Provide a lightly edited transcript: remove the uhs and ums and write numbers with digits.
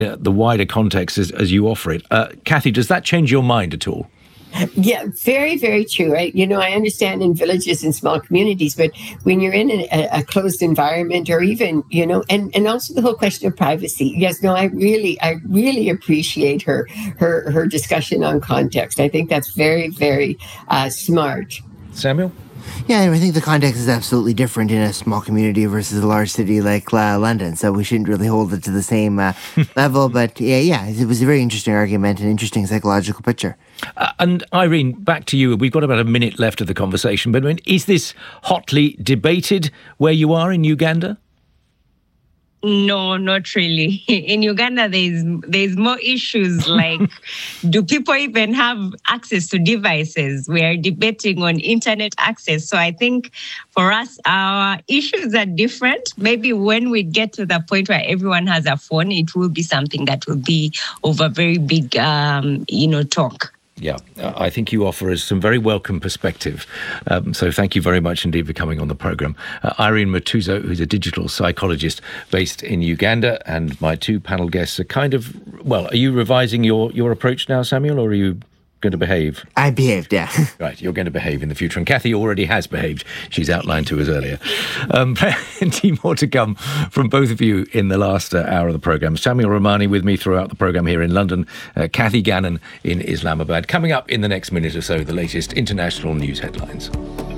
the wider context as you offer it. Kathy, does that change your mind at all? Yeah, very, very true. I understand in villages and small communities, but when you're in a closed environment, or even, and also the whole question of privacy. Yes, no, I really appreciate her discussion on context. I think that's very, very smart. Samuel? Yeah, I think the context is absolutely different in a small community versus a large city like London, so we shouldn't really hold it to the same level. But yeah, it was a very interesting argument, an interesting psychological picture. And Irene, back to you. We've got about a minute left of the conversation, but is this hotly debated where you are in Uganda? No, not really. In Uganda, there's more issues like, do people even have access to devices? We are debating on internet access. So I think for us, our issues are different. Maybe when we get to the point where everyone has a phone, it will be something that will be of a very big, talk. Yeah, I think you offer us some very welcome perspective. So thank you very much indeed for coming on the programme. Irene Matuzo, who's a digital psychologist based in Uganda, and my two panel guests are are you revising your approach now, Samuel, or are you going to behave? I behaved, yeah. Right, you're going to behave in the future. And Kathy already has behaved. She's outlined to us earlier. Plenty more to come from both of you in the last hour of the programme. Samuel Romani with me throughout the programme here in London. Kathy Gannon in Islamabad. Coming up in the next minute or so, the latest international news headlines.